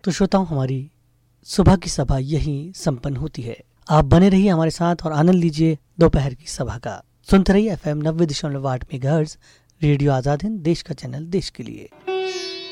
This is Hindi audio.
तो श्रोताओं, हमारी सुबह की सभा यहीं संपन्न होती है। आप बने रहिए हमारे साथ और आनंद लीजिए दोपहर की सभा का। सुनते रहिए FM 90.8 megahertz radio Azad Hind, देश का चैनल, देश के लिए।